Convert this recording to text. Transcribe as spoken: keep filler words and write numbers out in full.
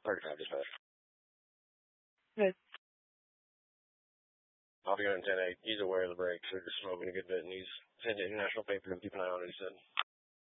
thirty-five dispatch. Good. I'll be on ten eight. He's aware of the brakes. They're just smoking a good bit, and he's sent it in national paper to keep an eye on it, he said.